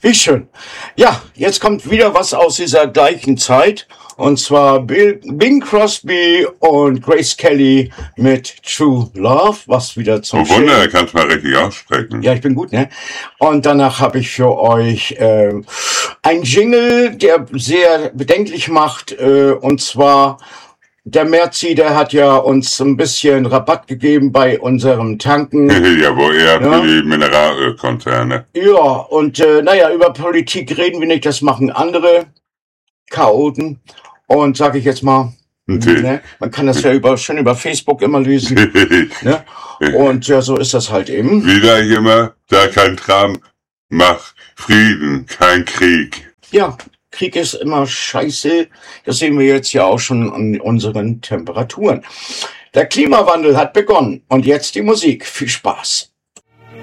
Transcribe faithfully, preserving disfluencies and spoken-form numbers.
Wie schön. Ja, jetzt kommt wieder was aus dieser gleichen Zeit. Und zwar Bill, Bing Crosby und Grace Kelly mit True Love, was wieder zum Oh Wunder, er kann es mal richtig aussprechen. Ja, ich bin gut, ne? Und danach habe ich für euch äh, ein Jingle, der sehr bedenklich macht. Äh, und zwar, der Merci, der hat ja uns ein bisschen Rabatt gegeben bei unserem Tanken. Ja, wo er Ja. für die Mineralölkonzerne. Ja, und äh, naja, über Politik reden wir nicht, das machen andere Chaoten. Und sage ich jetzt mal, Okay. ne, man kann das ja über, schön über Facebook immer lesen. Ne? Und ja, so ist das halt eben. Wie sag ich immer, da kein Tram, mach Frieden, kein Krieg. Ja, Krieg ist immer scheiße. Das sehen wir jetzt ja auch schon an unseren Temperaturen. Der Klimawandel hat begonnen. Und jetzt die Musik. Viel Spaß.